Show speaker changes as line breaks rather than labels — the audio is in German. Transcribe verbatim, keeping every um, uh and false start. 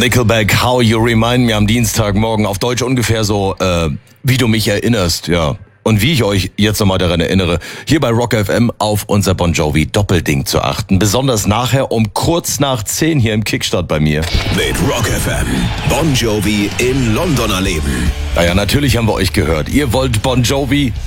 Nickelback, How You Remind Me am Dienstagmorgen. Auf Deutsch ungefähr so, äh, wie du mich erinnerst, ja. Und wie ich euch jetzt nochmal daran erinnere, hier bei Rock F M auf unser Bon Jovi Doppelding zu achten. Besonders nachher um kurz nach zehn hier im Kickstart bei mir.
Mit Rock F M. Bon Jovi im Londoner Leben.
Naja, natürlich haben wir euch gehört. Ihr wollt Bon Jovi?